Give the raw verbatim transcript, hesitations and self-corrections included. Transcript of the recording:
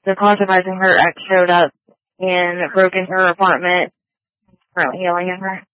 the controversizing her ex showed up and broke into her apartment, currently yelling at her.